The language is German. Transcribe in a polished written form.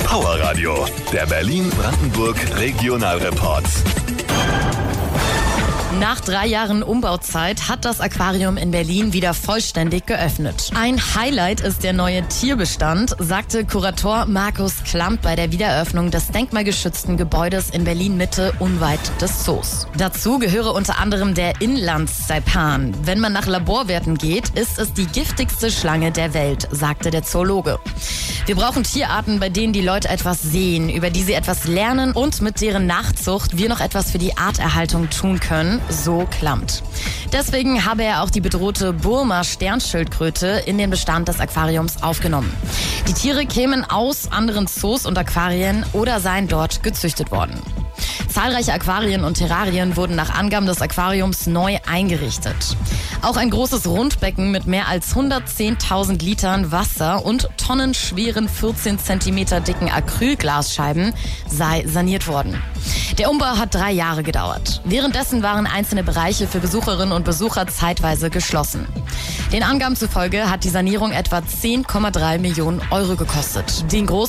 Powerradio, der Berlin-Brandenburg Regionalreport. Nach 3 Jahren Umbauzeit hat das Aquarium in Berlin wieder vollständig geöffnet. Ein Highlight ist der neue Tierbestand, sagte Kurator Markus Klamp bei der Wiedereröffnung des denkmalgeschützten Gebäudes in Berlin-Mitte unweit des Zoos. Dazu gehöre unter anderem der Inlandssaipan. Wenn man nach Laborwerten geht, ist es die giftigste Schlange der Welt, sagte der Zoologe. Wir brauchen Tierarten, bei denen die Leute etwas sehen, über die sie etwas lernen und mit deren Nachzucht wir noch etwas für die Arterhaltung tun können, so Klampt. Deswegen habe er auch die bedrohte Burma-Sternschildkröte in den Bestand des Aquariums aufgenommen. Die Tiere kämen aus anderen Zoos und Aquarien oder seien dort gezüchtet worden. Zahlreiche Aquarien und Terrarien wurden nach Angaben des Aquariums neu eingerichtet. Auch ein großes Rundbecken mit mehr als 110.000 Litern Wasser und tonnenschweren 14 cm dicken Acrylglasscheiben sei saniert worden. Der Umbau hat 3 Jahre gedauert. Währenddessen waren einzelne Bereiche für Besucherinnen und Besucher zeitweise geschlossen. Den Angaben zufolge hat die Sanierung etwa 10,3 Millionen Euro gekostet. Den